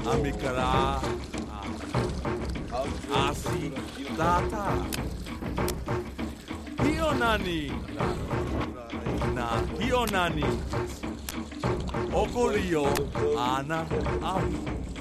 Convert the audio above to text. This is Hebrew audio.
Amikara. Asi. Tata. Hionani. Na hionani. Okolio. Ana. Au.